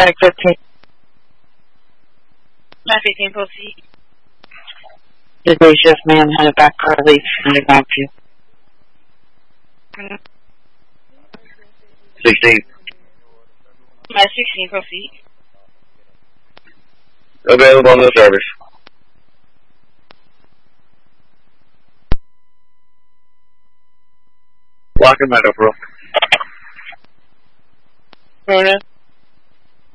Medic 15. Medic 15, proceed. The day shift man headed back car leaf and I got you. 16. Medic 16, proceed. Available on the service. Lock him out, bro. Rona.